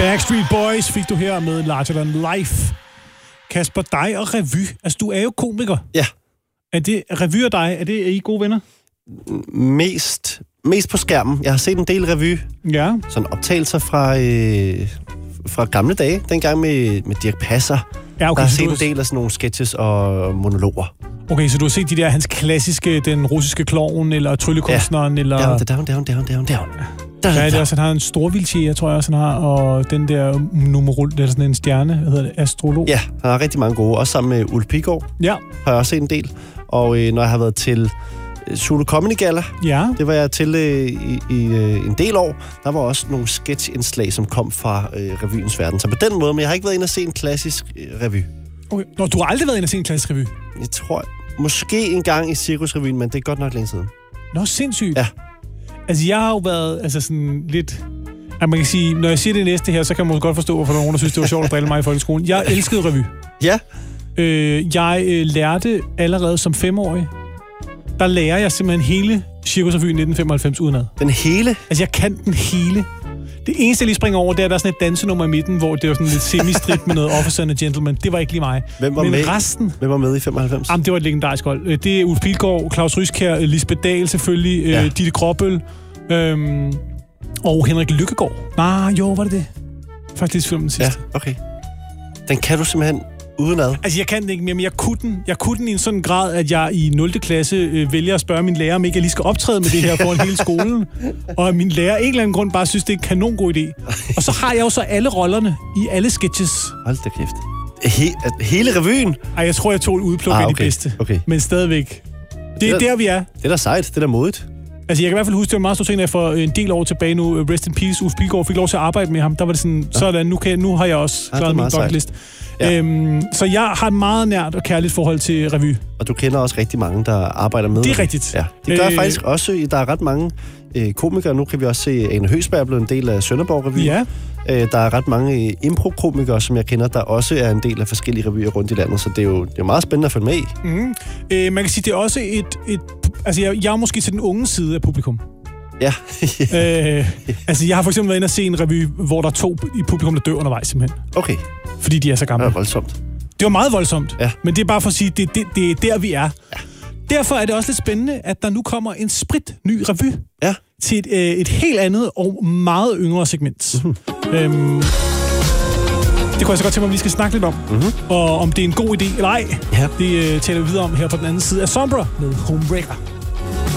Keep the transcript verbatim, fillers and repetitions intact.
Backstreet Boys fik du her med Larger Than Life. Kasper, dig og revy. Altså, du er jo komiker. Ja. Er det revy og dig? Er det er I gode venner? Mest, mest på skærmen. Jeg har set en del revy. Ja. Sådan optagelser fra, øh, fra gamle dage. Dengang med, med Dirch Passer. Ja, okay, der har så set du en del af sådan nogle sketches og monologer. Okay, så du har set de der, hans klassiske, den russiske klovn, eller tryllekunstneren, ja. eller... Down, down, down, down, down, down. Ja, det er også, han har en storvildtjæger, tror jeg også, han har, og den der numerol, det er sådan en stjerne, hvad hedder det, astrolog. Ja, han har rigtig mange gode, også sammen med Ulf Pilgaard. Ja. Har jeg også set en del. Og øh, når jeg har været til Zulu Comedy Gala, ja. det var jeg til øh, i, i øh, en del år, der var også nogle sketchindslag, som kom fra øh, revyens verden. Så på den måde, men jeg har ikke været inde og se en klassisk øh, revy. Okay. Nå, du har aldrig været inde og se en klassisk revy? Jeg tror, måske en gang i Cirkusrevyen, men det er godt nok længe siden. Nå, sindssygt. Ja. Altså, jeg har jo været altså sådan lidt... At man kan sige, når jeg siger det næste her, så kan man godt forstå, hvorfor der er nogen, der synes, det var sjovt at drille mig i folkeskolen. Jeg elskede revy. Ja. Øh, jeg øh, lærte allerede som femårig, der lærer jeg simpelthen hele Cirkusrevyen nitten femoghalvfems udenad. Den hele? Altså, jeg kan den hele. Det eneste, jeg lige springer over, det er, at der er sådan et dansenummer i midten, hvor det var sådan lidt semi-strip med noget Officer and a Gentleman. Det var ikke lige mig. Hvem var Men med? resten... Hvem var med i femoghalvfems? Jamen, det var et legendarisk hold. Det er Ulf Pilgaard, Claus Ryskjær, Lisbeth Dahl selvfølgelig, ja. øh, Ditte Gråbøl, øhm, og Henrik Lykkegaard. Nej, jo, var det det? Faktisk filmen sidste. Ja, okay. Den kan du simpelthen udenad. Altså, jeg kan den ikke mere, men jeg kunne den, jeg kunne den i en sådan grad, at jeg i nul klasse øh, vælger at spørge min lærer, om ikke jeg lige skal optræde med det her foran hele skolen. Og at min lærer af en eller anden grund bare synes, det er en kanon god idé. Og så har jeg jo så alle rollerne i alle sketches. Hold da kæft. He- hele revyen? Ej, jeg tror, jeg tog et udpluk ah, af okay. de bedste. Okay. Men stadigvæk. Det er det er, der, vi er. Det er da sejt. Det er da modigt. Altså, jeg kan i hvert fald huske, det var meget stor ting, at for en del år tilbage nu, Rest in Peace, Ulf Pilgaard fik lov til at arbejde med ham. Der var det sådan, ja. sådan nu, kan jeg, nu har jeg også ja, klaret min bucketlist. Ja. Øhm, så jeg har et meget nært og kærligt forhold til revy. Og du kender også rigtig mange, der arbejder med det. Er rigtigt. Ja. Det gør øh, faktisk også, der er ret mange øh, komikere. Nu kan vi også se, Ane Høgsberg er blevet en del af Sønderborg Revy. Ja. Øh, der er ret mange øh, impro-komikere, som jeg kender, der også er en del af forskellige revyer rundt i landet. Så det er jo, det er jo meget spændende at følge med i. Mm. Øh, man kan sige, det er også et... et altså, jeg, jeg er måske til den unge side af publikum. Ja. øh, altså, jeg har for eksempel været inde og se en revy, hvor der er to i publikum, der dør undervejs simpelthen. Okay. Fordi de er så gamle. Det er voldsomt. Det var meget voldsomt. Ja. Men det er bare for at sige, det, det, det er der, vi er. Ja. Derfor er det også lidt spændende, at der nu kommer en sprit ny revy. Ja. Til et, øh, et helt andet og meget yngre segment. Mm-hmm. Øhm, det kunne jeg så godt tænke mig, at vi skal snakke lidt om. Mm-hmm. Og om det er en god idé eller ej. Ja. Det øh, taler vi videre om her på den anden side af Sombra med Homebreaker.